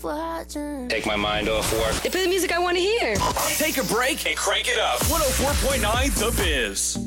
watching. Take my mind off work. They play the music I want to hear. Take a break and crank it up. 104.9 The Biz.